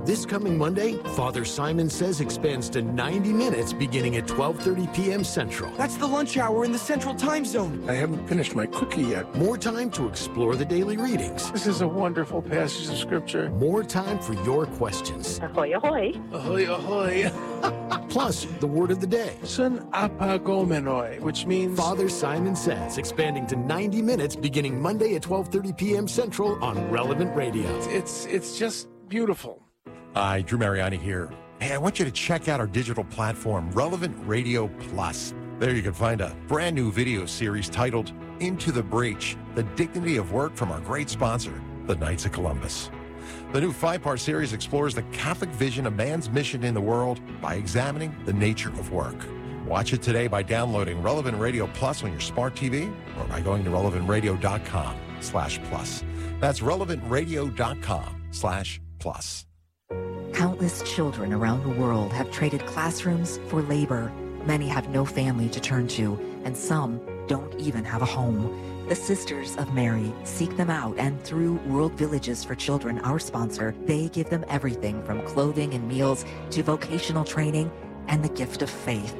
This coming Monday, Father Simon Says expands to 90 minutes beginning at 12:30 p.m. Central. That's the lunch hour in the Central Time Zone. I haven't finished my cookie yet. More time to explore the daily readings. This is a wonderful passage of Scripture. More time for your questions. Ahoy, ahoy. Ahoy, ahoy. Plus, the word of the day. Sun apagomenoi, which means... Father Simon Says, expanding to 90 minutes beginning Monday at 12:30 p.m. Central on Relevant Radio. It's just beautiful. Hi, Drew Mariani here. Hey, I want you to check out our digital platform, Relevant Radio Plus. There you can find a brand new video series titled Into the Breach, The Dignity of Work from our great sponsor, the Knights of Columbus. The new 5-part series explores the Catholic vision of man's mission in the world by examining the nature of work. Watch it today by downloading Relevant Radio Plus on your smart TV or by going to relevantradio.com/plus. That's relevantradio.com/plus. Countless children around the world have traded classrooms for labor. Many have no family to turn to, and some don't even have a home. The Sisters of Mary seek them out, and through World Villages for Children, our sponsor, they give them everything from clothing and meals to vocational training and the gift of faith.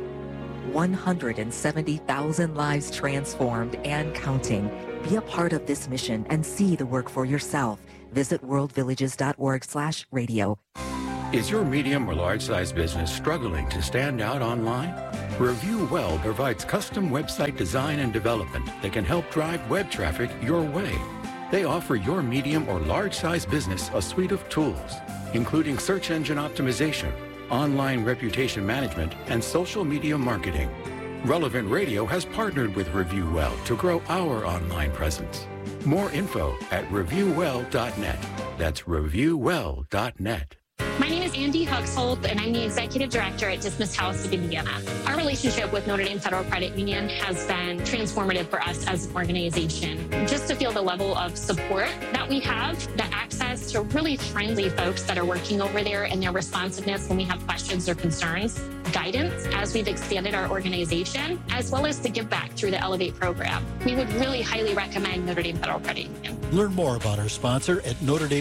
170,000 lives transformed and counting. Be a part of this mission and see the work for yourself. Visit worldvillages.org/radio. Is your medium or large-sized business struggling to stand out online? Review Well provides custom website design and development that can help drive web traffic your way. They offer your medium or large-sized business a suite of tools, including search engine optimization, online reputation management, and social media marketing. Relevant Radio has partnered with Review Well to grow our online presence. More info at reviewwell.net. That's reviewwell.net. My name is Andy Huxholt, and I'm the Executive Director at Dismiss House of Indiana. Our relationship with Notre Dame Federal Credit Union has been transformative for us as an organization. Just to feel the level of support that we have, the access to really friendly folks that are working over there, and their responsiveness when we have questions or concerns, guidance as we've expanded our organization, as well as to give back through the Elevate program. We would really highly recommend Notre Dame Federal Credit Union. Learn more about our sponsor at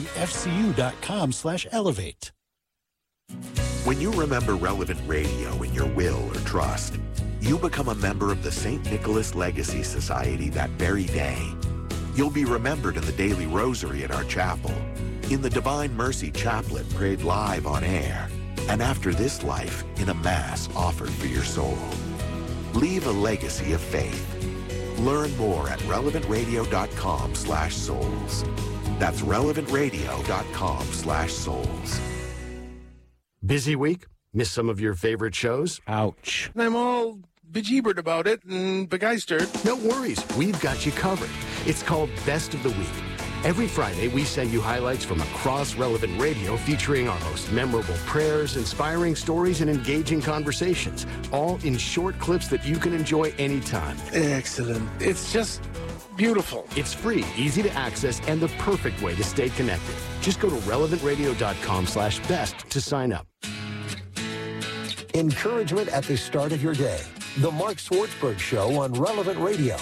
NotreDameFCU.com/elevate. When you remember Relevant Radio in your will or trust, you become a member of the St. Nicholas Legacy Society that very day. You'll be remembered in the daily rosary at our chapel, in the Divine Mercy Chaplet prayed live on air, and after this life in a Mass offered for your soul. Leave a legacy of faith. Learn more at relevantradio.com/souls. That's relevantradio.com/souls. Busy week? Miss some of your favorite shows? Ouch. I'm all bejeebered about it and begeistered. No worries. We've got you covered. It's called Best of the Week. Every Friday, we send you highlights from across Relevant Radio featuring our most memorable prayers, inspiring stories, and engaging conversations, all in short clips that you can enjoy anytime. Excellent. It's just beautiful. It's free, easy to access, and the perfect way to stay connected. Just go to relevantradio.com/best to sign up. Encouragement at the start of your day. The Mark Swartzberg Show on Relevant Radio.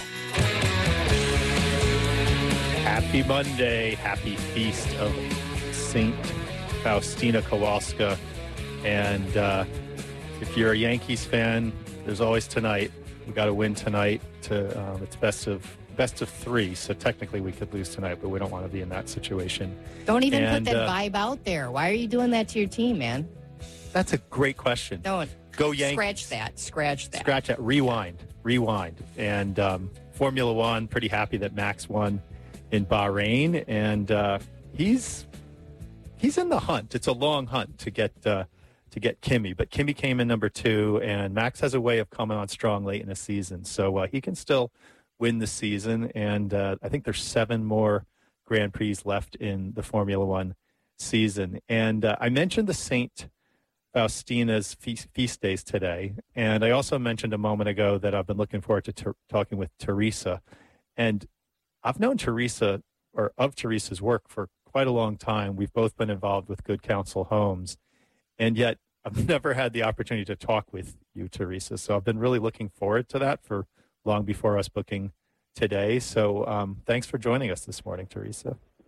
Happy Monday. Happy feast of St. Faustina Kowalska. And if you're a Yankees fan, there's always tonight. We got to win tonight. It's best of 3, so technically we could lose tonight, but we don't want to be in that situation. Don't even put that vibe out there. Why are you doing that to your team, man? That's a great question. Don't. Go Yankees. Scratch that. Scratch that. Rewind. And Formula One, pretty happy that Max won in Bahrain, and he's in the hunt. It's a long hunt to get Kimi, but Kimi came in number 2, and Max has a way of coming on strong late in a season, so he can still win the season. And I think there's 7 more Grand Prix left in the Formula One season. And I mentioned the St. Faustina's feast days today, and I also mentioned a moment ago that I've been looking forward to talking with Teresa. And I've known Teresa, or of Teresa's work, for quite a long time. We've both been involved with Good Counsel Homes, and yet I've never had the opportunity to talk with you, Teresa. So I've been really looking forward to that for long before us booking today. So thanks for joining us this morning, Teresa.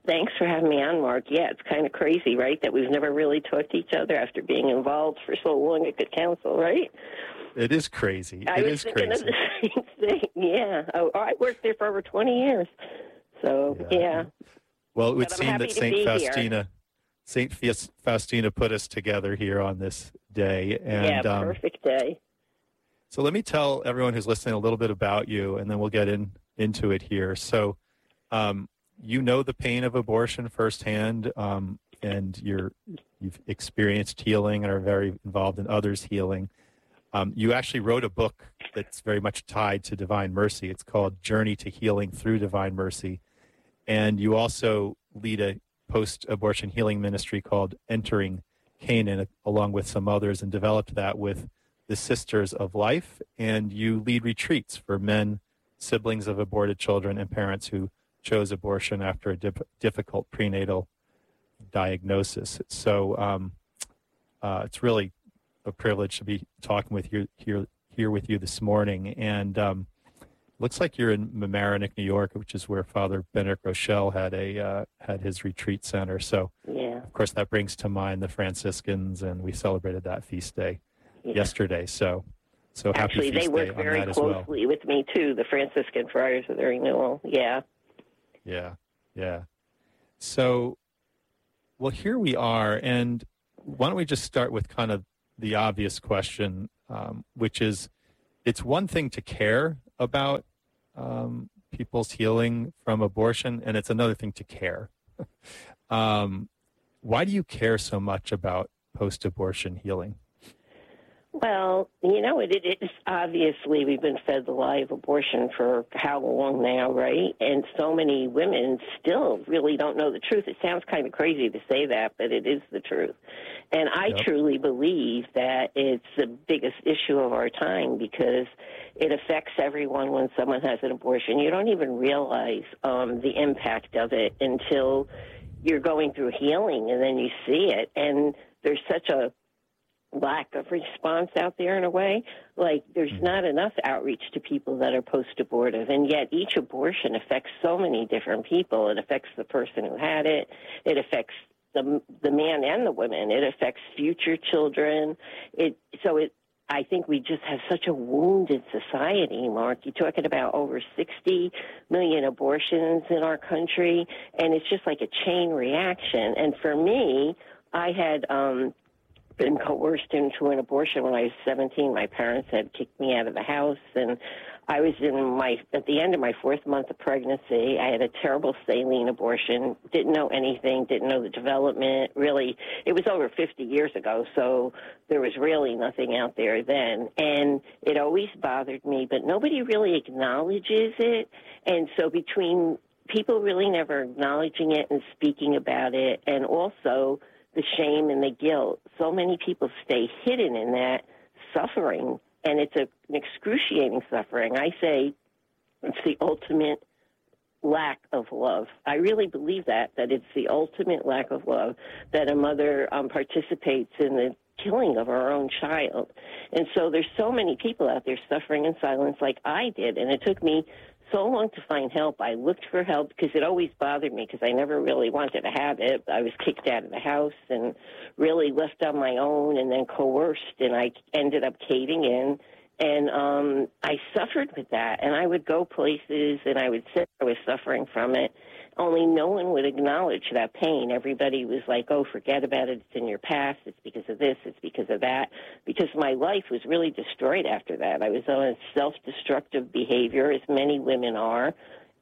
Thanks for having me on, Mark. Yeah, it's kind of crazy, right, that we've never really talked to each other after being involved for so long at Good Counsel, right? It is crazy. I was thinking of the same thing, yeah. Oh, I worked there for over 20 years, so, yeah. Well, it would seem that St. Faustina put us together here on this day. And, perfect day. So let me tell everyone who's listening a little bit about you, and then we'll get into it here. So you know the pain of abortion firsthand, and you've experienced healing and are very involved in others' healing. You actually wrote a book that's very much tied to Divine Mercy. It's called Journey to Healing Through Divine Mercy. And you also lead a post-abortion healing ministry called Entering Canaan, along with some others, and developed that with the Sisters of Life. And you lead retreats for men, siblings of aborted children, and parents who chose abortion after a difficult prenatal diagnosis. So it's really a privilege to be talking with you here with you this morning. And looks like you're in Mamaroneck, New York, which is where Father Benedict Rochelle had his retreat center. So, of course, that brings to mind the Franciscans, and we celebrated that feast day yesterday. So happy Actually, feast they day work on very that as closely with me too. The Franciscan Friars of the Renewal. Yeah. So, well, here we are, and why don't we just start with kind of the obvious question, which is, it's one thing to care about people's healing from abortion, and it's another thing to care. Why do you care so much about post-abortion healing? Well, it is obviously we've been fed the lie of abortion for how long now, right? And so many women still really don't know the truth. It sounds kind of crazy to say that, but it is the truth. And I truly believe that it's the biggest issue of our time because it affects everyone when someone has an abortion. You don't even realize the impact of it until you're going through healing, and then you see it. And there's such a lack of response out there in a way. Like, there's not enough outreach to people that are post-abortive, and yet each abortion affects so many different people. It affects the person who had it. It affects the man and the women. It affects future children. I think we just have such a wounded society, Mark. You're talking about over 60 million abortions in our country, and it's just like a chain reaction. And for me, I had been coerced into an abortion when I was 17. My parents had kicked me out of the house, and I was at the end of my 4th month of pregnancy. I had a terrible saline abortion, didn't know anything, didn't know the development. Really, it was over 50 years ago, so there was really nothing out there then. And it always bothered me, but nobody really acknowledges it. And so between people really never acknowledging it and speaking about it, and also the shame and the guilt, so many people stay hidden in that suffering. And it's an excruciating suffering. I say it's the ultimate lack of love. I really believe that it's the ultimate lack of love, that a mother participates in the killing of her own child. And so there's so many people out there suffering in silence like I did. And it took me so long to find help. I looked for help because it always bothered me because I never really wanted to have it. I was kicked out of the house and really left on my own and then coerced, and I ended up caving in. And I suffered with that, and I would go places and I would say I was suffering from it, only no one would acknowledge that pain. Everybody was like, oh, forget about it. It's in your past. It's because of this. It's because of that. Because my life was really destroyed after that. I was on a self-destructive behavior, as many women are.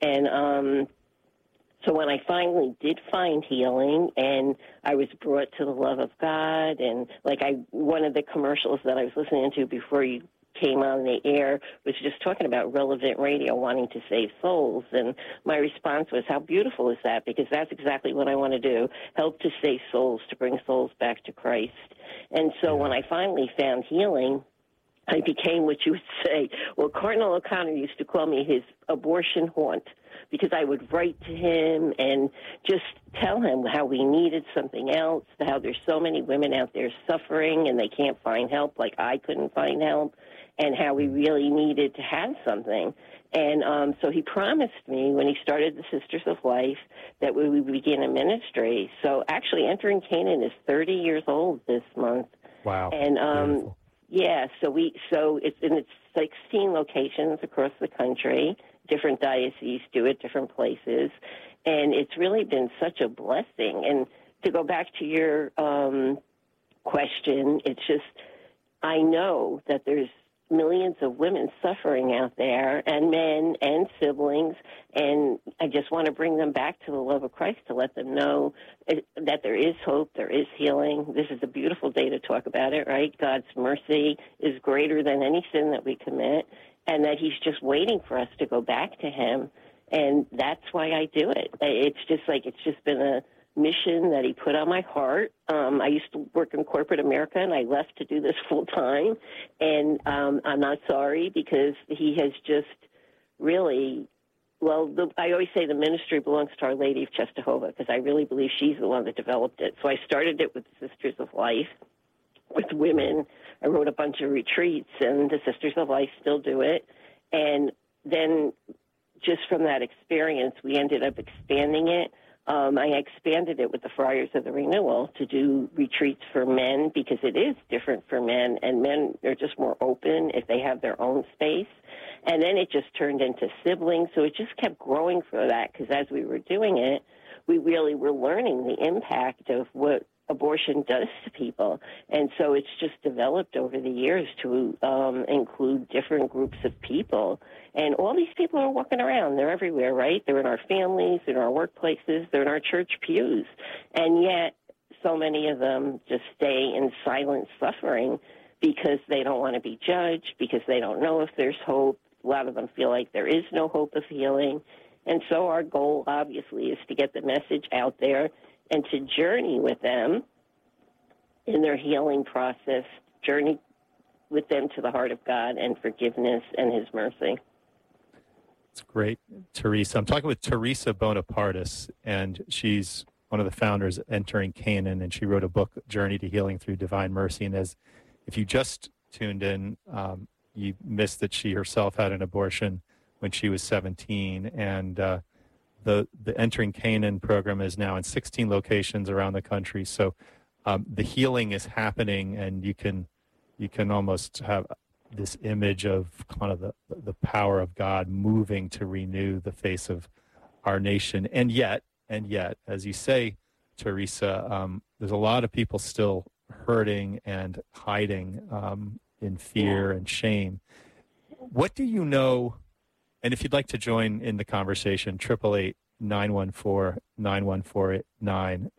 And so when I finally did find healing and I was brought to the love of God, and one of the commercials that I was listening to before you came on the air was just talking about Relevant Radio wanting to save souls. And my response was, how beautiful is that? Because that's exactly what I want to do, help to save souls, to bring souls back to Christ. And so when I finally found healing, I became what you would say. Well, Cardinal O'Connor used to call me his abortion haunt, because I would write to him and just tell him how we needed something else, how there's so many women out there suffering and they can't find help like I couldn't find help, and how we really needed to have something. And so he promised me when he started the Sisters of Life that we would begin a ministry. So actually Entering Canaan is 30 years old this month. Wow. And yeah, so it's 16 locations across the country. Different dioceses do it, different places. And it's really been such a blessing. And to go back to your question, it's just, I know that there's millions of women suffering out there, and men and siblings, and I just want to bring them back to the love of Christ, to let them know that there is hope, there is healing. This is a beautiful day to talk about it, right? God's mercy is greater than any sin that we commit, and that he's just waiting for us to go back to him, and that's why I do it. It's just been a mission that he put on my heart. I used to work in corporate America, and I left to do this full time. And I'm not sorry, because he has just really, I always say the ministry belongs to Our Lady of Czestochowa, because I really believe she's the one that developed it. So I started it with the Sisters of Life, with women. I wrote a bunch of retreats, and the Sisters of Life still do it. And then just from that experience, we ended up expanding it. I expanded it with the Friars of the Renewal to do retreats for men, because it is different for men, and men are just more open if they have their own space. And then it just turned into siblings, so it just kept growing for that, because as we were doing it, we really were learning the impact of what abortion does to people. And so it's just developed over the years to include different groups of people. And all these people are walking around. They're everywhere, right? They're in our families, they're in our workplaces, they're in our church pews. And yet so many of them just stay in silent suffering because they don't want to be judged, because they don't know if there's hope. A lot of them feel like there is no hope of healing. And so our goal, obviously, is to get the message out there and to journey with them in their healing process, journey with them to the heart of God and forgiveness and his mercy. It's great, Teresa. I'm talking with Teresa Bonapartis, and she's one of the founders of Entering Canaan, and she wrote a book, Journey to Healing Through Divine Mercy. And if you just tuned in, you missed that she herself had an abortion when she was 17, and the Entering Canaan program is now in 16 locations around the country. So the healing is happening, and you can almost have this image of kind of the power of God moving to renew the face of our nation. And yet, as you say, Teresa, there's a lot of people still hurting and hiding in fear and shame. What do you know? And if you'd like to join in the conversation, 888-914-9149,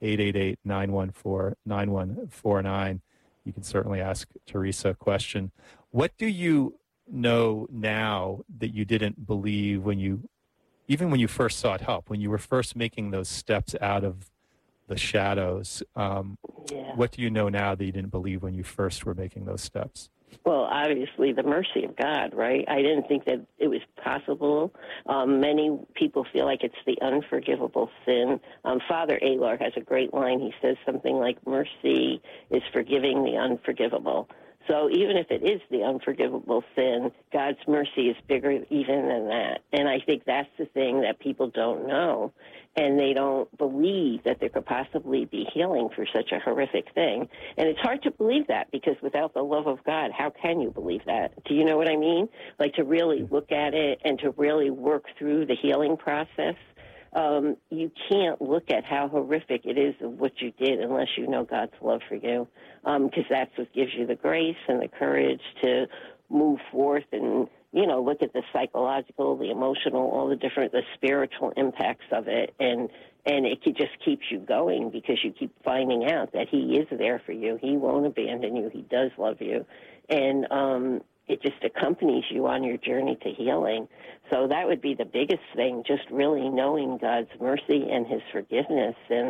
888-914-9149. You can certainly ask Teresa a question. What do you know now that you didn't believe even when you first sought help, when you were first making those steps out of the shadows? What do you know now that you didn't believe when you first were making those steps? Well, obviously, the mercy of God, right? I didn't think that it was possible. Many people feel like it's the unforgivable sin. Father Alar has a great line. He says something like, mercy is forgiving the unforgivable. So even if it is the unforgivable sin, God's mercy is bigger even than that. And I think that's the thing that people don't know. And they don't believe that there could possibly be healing for such a horrific thing. And it's hard to believe that, because without the love of God, how can you believe that? Do you know what I mean? Like, to really look at it and to really work through the healing process. You can't look at how horrific it is of what you did unless you know God's love for you, because that's what gives you the grace and the courage to move forth and, look at the psychological, the emotional, all the spiritual impacts of it. And it just keeps you going, because you keep finding out that he is there for you. He won't abandon you. He does love you. And it just accompanies you on your journey to healing. So that would be the biggest thing, just really knowing God's mercy and his forgiveness, and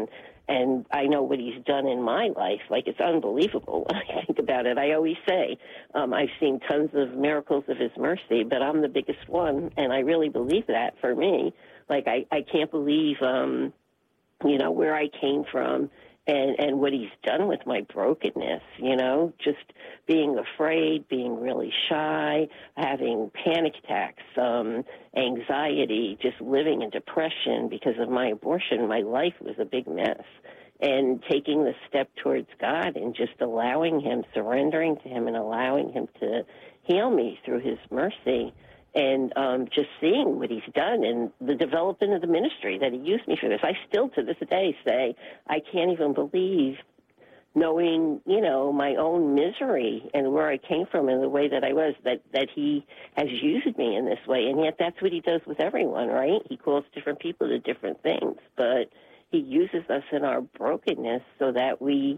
And I know what he's done in my life. Like, it's unbelievable when I think about it. I always say I've seen tons of miracles of his mercy, but I'm the biggest one, and I really believe that for me. Like, I can't believe, where I came from and what he's done with my brokenness, just being afraid, being really shy, having panic attacks, anxiety, just living in depression because of my abortion. My life was a big mess. And taking the step towards God and just allowing him, surrendering to him and allowing him to heal me through his mercy. And just seeing what he's done and the development of the ministry that he used me for this. I still, to this day, say I can't even believe knowing, my own misery and where I came from and the way that I was, that he has used me in this way. And yet that's what he does with everyone, right? He calls different people to different things, but he uses us in our brokenness so that we,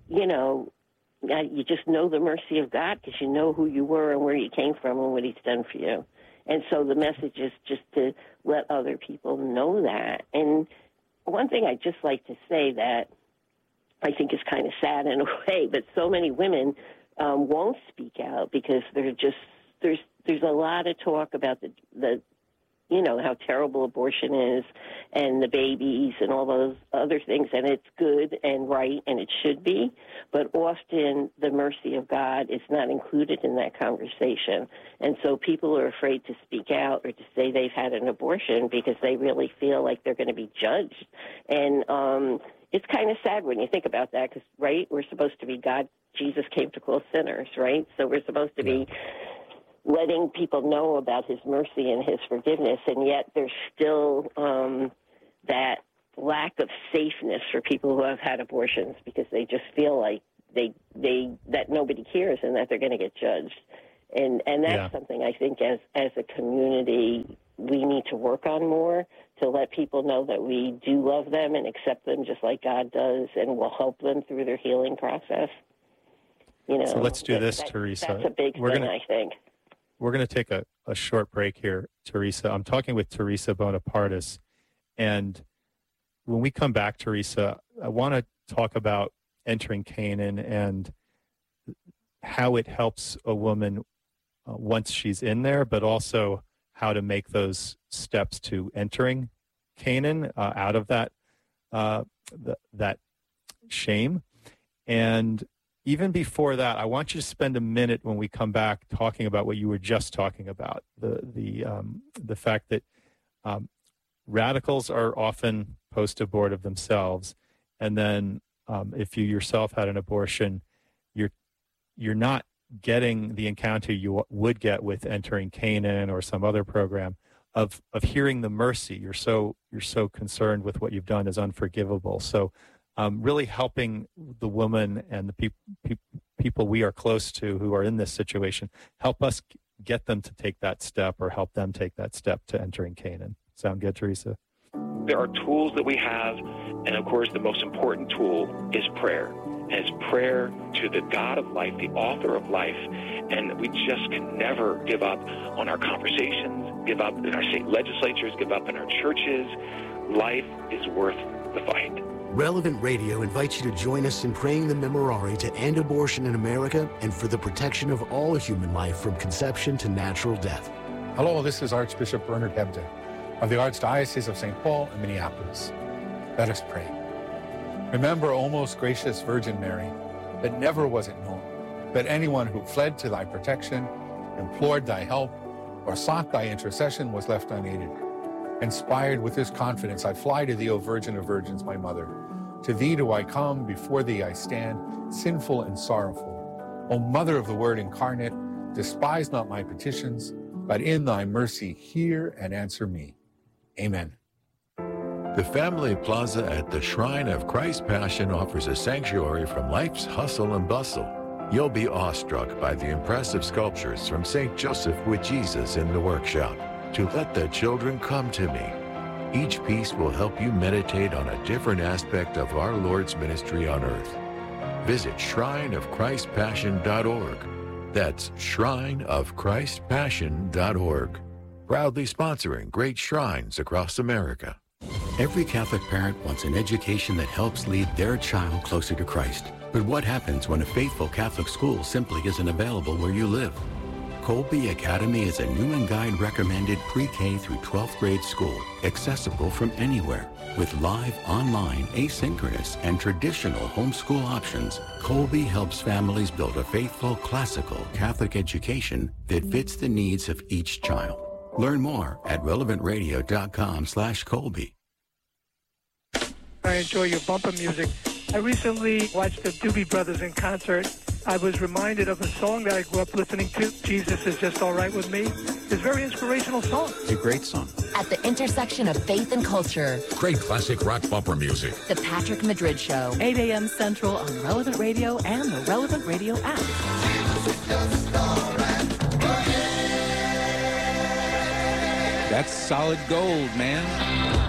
you just know the mercy of God because you know who you were and where you came from and what he's done for you. And so the message is just to let other people know that. And one thing I'd just like to say that I think is kind of sad in a way, but so many women won't speak out because there's a lot of talk about the how terrible abortion is and the babies and all those other things, and it's good and right and it should be, but often the mercy of God is not included in that conversation. And so people are afraid to speak out or to say they've had an abortion because they really feel like they're going to be judged. And it's kind of sad when you think about that because, right, we're supposed to be God. Jesus came to call sinners, right? So we're supposed to be letting people know about his mercy and his forgiveness, and yet there's still that lack of safeness for people who have had abortions because they just feel like that nobody cares and that they're going to get judged. And that's something I think as a community we need to work on more, to let people know that we do love them and accept them just like God does and will help them through their healing process. So let's do this, Teresa. That's a big thing, I think. We're going to take a short break here, Teresa. I'm talking with Teresa Bonapartis. And when we come back, Teresa, I want to talk about entering Canaan and how it helps a woman once she's in there, but also how to make those steps to entering Canaan out of that shame. And even before that, I want you to spend a minute when we come back talking about what you were just talking about, the fact that radicals are often post-abortive themselves, and then if you yourself had an abortion, you're not getting the encounter you would get with entering Canaan or some other program of hearing the mercy. You're so concerned with what you've done is unforgivable. So really helping the woman and the people we are close to who are in this situation, help us get them to take that step or help them take that step to entering Canaan. Sound good, Teresa? There are tools that we have, and of course the most important tool is prayer. And it's prayer to the God of life, the author of life, and we just can never give up on our conversations, give up in our state legislatures, give up in our churches. Life is worth the fight. Relevant Radio invites you to join us in praying the Memorare to end abortion in America and for the protection of all human life from conception to natural death. Hello, this is Archbishop Bernard Hebda of the Archdiocese of St. Paul and Minneapolis. Let us pray. Remember, O most gracious Virgin Mary, that never was it known that anyone who fled to thy protection, implored thy help, or sought thy intercession was left unaided. Inspired with this confidence, I fly to thee, O Virgin of Virgins, my mother. To thee do I come, before thee I stand, sinful and sorrowful. O Mother of the Word incarnate, despise not my petitions, but in thy mercy hear and answer me. Amen. The Family Plaza at the Shrine of Christ's Passion offers a sanctuary from life's hustle and bustle. You'll be awestruck by the impressive sculptures from St. Joseph with Jesus in the workshop. To let the children come to me. Each piece will help you meditate on a different aspect of our Lord's ministry on earth. Visit shrineofchristpassion.org. That's shrineofchristpassion.org. Proudly sponsoring great shrines across America. Every Catholic parent wants an education that helps lead their child closer to Christ. But what happens when a faithful Catholic school simply isn't available where you live? Colby Academy is a new and guide recommended pre-K through 12th grade school, accessible from anywhere. With live, online, asynchronous, and traditional homeschool options, Colby helps families build a faithful, classical Catholic education that fits the needs of each child. Learn more at relevantradio.com/Colby. I enjoy your bumper music. I recently watched the Doobie Brothers in concert. I was reminded of a song that I grew up listening to, Jesus Is Just All Right With Me. It's a very inspirational song. It's a great song. At the intersection of faith and culture. Great classic rock bumper music. The Patrick Madrid Show. 8 a.m. Central on Relevant Radio and the Relevant Radio app. That's solid gold, man.